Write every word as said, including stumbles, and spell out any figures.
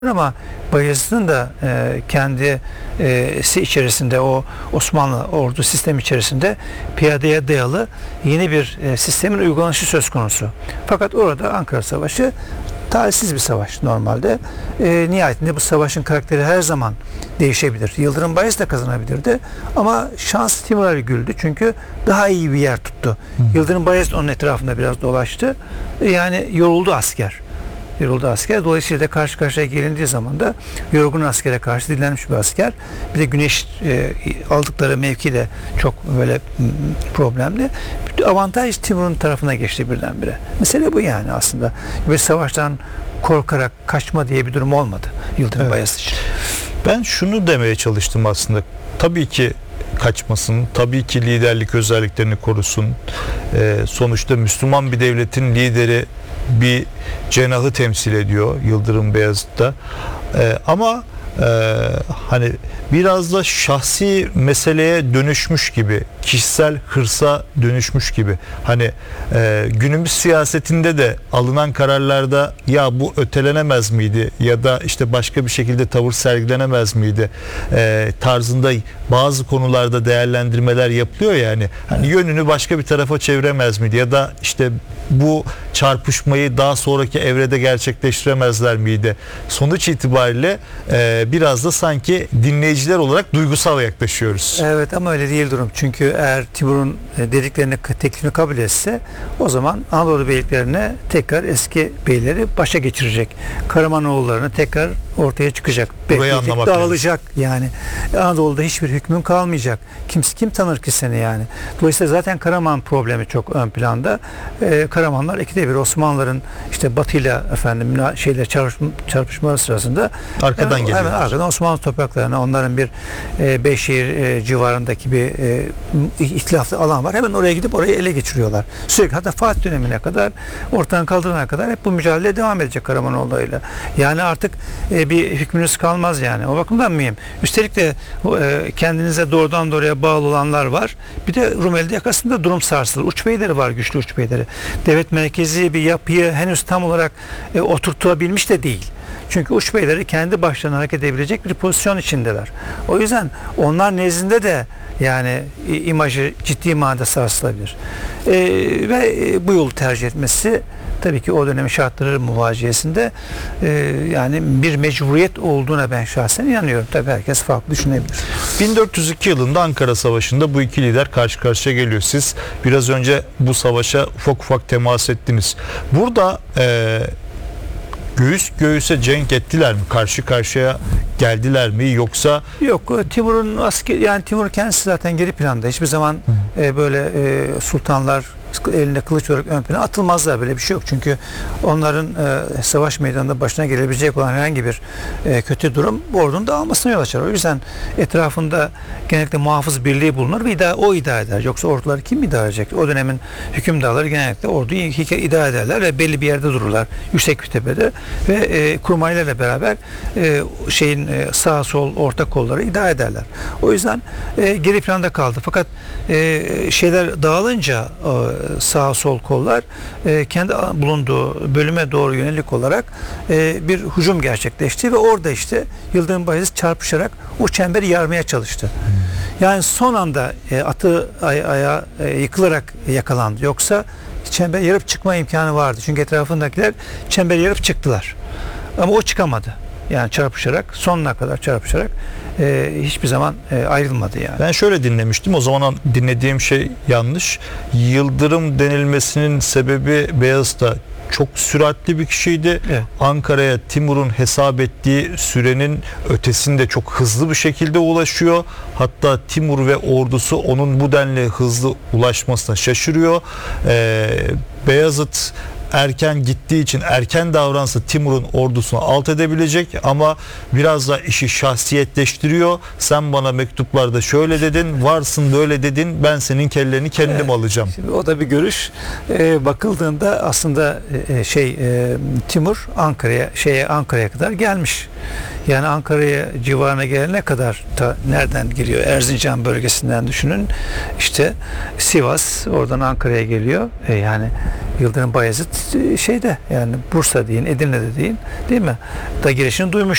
ama Bayezid'in de e, kendisi içerisinde, o Osmanlı ordu sistemi içerisinde piyadeye dayalı yeni bir e, sistemin uygulanışı söz konusu. Fakat orada Ankara Savaşı talihsiz bir savaş normalde. E, nihayetinde bu savaşın karakteri her zaman değişebilir. Yıldırım Bayezid de kazanabilirdi ama şans Timur'a güldü çünkü daha iyi bir yer tuttu. Hı. Yıldırım Bayezid onun etrafında biraz dolaştı. E, yani yoruldu asker. Yoruldu asker. Dolayısıyla da karşı karşıya gelindiği zaman da yorgun askere karşı dinlenmiş bir asker. Bir de güneş e, aldıkları mevki de çok böyle problemli. Avantaj Timur'un tarafına geçti birdenbire. Mesele bu yani aslında. Ve savaştan korkarak kaçma diye bir durum olmadı Yıldırım evet. Bayezid için. Ben şunu demeye çalıştım aslında. Tabii ki kaçmasın. Tabii ki liderlik özelliklerini korusun. Ee, sonuçta Müslüman bir devletin lideri bir cenahı temsil ediyor Yıldırım Bayezid'de. Ee, ama e, hani biraz da şahsi meseleye dönüşmüş gibi, kişisel hırsa dönüşmüş gibi. Hani e, günümüz siyasetinde de alınan kararlarda ya bu ötelenemez miydi ya da işte başka bir şekilde tavır sergilenemez miydi e, tarzında bazı konularda değerlendirmeler yapılıyor yani. Hani yönünü başka bir tarafa çeviremez miydi ya da işte bu çarpışmayı daha sonraki evrede gerçekleştiremezler miydi? Sonuç itibariyle e, biraz da sanki dinleyiciler olarak duygusal yaklaşıyoruz. Evet ama öyle değil durum. Çünkü eğer Timur'un dediklerini, teklifini kabul etse o zaman Anadolu beyliklerine tekrar eski beyleri başa geçirecek. Karamanoğullarını tekrar ortaya çıkacak. Burayı anlamak dağılacak yani. yani. Anadolu'da hiçbir hükmün kalmayacak. Kimse kim tanır ki seni yani. Dolayısıyla zaten Karaman problemi çok ön planda. Ee, Karamanlar ikide bir Osmanlıların işte Batı'yla efendim şeyler çarpışma, çarpışmaları sırasında arkadan hemen, geliyor. Hemen arkadan Osmanlı topraklarına, onların bir e, Beyşehir e, civarındaki bir e, ihtilaflı alan var. Hemen oraya gidip orayı ele geçiriyorlar. Sürekli hatta Fatih dönemine kadar, ortadan kaldırana kadar hep bu mücadele devam edecek Karamanoğulları'yla. Yani artık e, bir hükmünüz kalmaz yani. O bakımdan mühim. Üstelik de e, kendinize doğrudan doğruya bağlı olanlar var. Bir de Rumeli yakasında durum sarsılır. Uç beyleri var, güçlü uç beyleri. Devlet merkezi bir yapıyı henüz tam olarak e, oturtabilmiş de değil. Çünkü uç beyleri kendi başlarına hareket edebilecek bir pozisyon içindeler. O yüzden onlar nezdinde de yani imajı ciddi manada sarsılabilir. E, ve e, bu yolu tercih etmesi tabii ki o dönemin şartları muvaciyesinde e, yani bir mecburiyet olduğuna ben şahsen inanıyorum. Tabii herkes farklı düşünebilir. bin dört yüz iki yılında Ankara Savaşı'nda bu iki lider karşı karşıya geliyor. Siz biraz önce bu savaşa ufak ufak temas ettiniz. Burada e, göğüs göğüse cenk ettiler mi? Karşı karşıya geldiler mi? Yoksa yok, Timur'un asker yani Timur kendisi zaten geri planda. Hiçbir zaman e, böyle e, sultanlar elinde kılıç olarak ön plana atılmazlar, böyle bir şey yok. Çünkü onların e, savaş meydanında başına gelebilecek olan herhangi bir e, kötü durum ordunun dağılmasına yol açar. O yüzden etrafında genellikle muhafız birliği bulunur ve idare, o idare eder. Yoksa orduları kim idare edecek? O dönemin hükümdarları genellikle orduyu idare ederler ve belli bir yerde dururlar. Yüksek bir tepede ve e, kurmaylarla beraber e, şeyin e, sağ sol orta kolları idare ederler. O yüzden e, geri planda kaldı. Fakat e, şeyler dağılınca e, sağ sol kollar e, kendi bulunduğu bölüme doğru yönelik olarak e, bir hücum gerçekleşti ve orada işte Yıldırım Bayezid çarpışarak o çemberi yarmaya çalıştı. Hmm. Yani son anda e, atı ay, ayağa e, yıkılarak yakalandı. Yoksa çember yarıp çıkma imkanı vardı. Çünkü etrafındakiler çemberi yarıp çıktılar. Ama o çıkamadı. Yani çarpışarak, sonuna kadar çarpışarak e, hiçbir zaman e, ayrılmadı yani. Ben şöyle dinlemiştim. O zaman dinlediğim şey yanlış. Yıldırım denilmesinin sebebi Beyazıt'ta çok süratli bir kişiydi. Evet. Ankara'ya Timur'un hesap ettiği sürenin ötesinde çok hızlı bir şekilde ulaşıyor. Hatta Timur ve ordusu onun bu denli hızlı ulaşmasına şaşırıyor. Ee, Beyazıt erken gittiği için erken davransa Timur'un ordusunu alt edebilecek ama biraz da işi şahsiyetleştiriyor. Sen bana mektuplarda şöyle dedin, varsın böyle dedin, ben senin kelleni kendim evet, alacağım. Şimdi o da bir görüş. Ee, bakıldığında aslında e, şey e, Timur Ankara'ya şeye Ankara'ya kadar gelmiş. Yani Ankara'ya civarına gelene kadar ta, nereden geliyor? Erzincan bölgesinden düşünün. İşte Sivas, oradan Ankara'ya geliyor. E, yani Yıldırım Bayezid şeyde yani Bursa deyin, Edirne'de deyin, değil mi? Da girişini duymuş.